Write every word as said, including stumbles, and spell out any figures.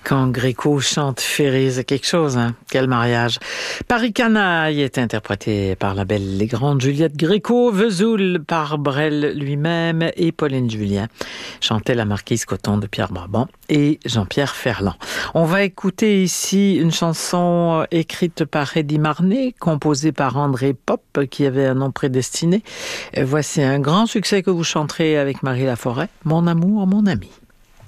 Quand Gréco chante Ferré, c'est quelque chose, hein? Quel mariage. Paris Canaille est interprété par la belle et grande Juliette Gréco, Vesoul par Brel lui-même et Pauline Julien. Chantait la marquise Coton de Pierre Brabant et Jean-Pierre Ferland. On va écouter ici une chanson écrite par Eddie Marnet, composée par André Pop, qui avait un nom prédestiné. Voici un grand succès que vous chanterez avec Marie Laforêt, Mon amour, mon ami.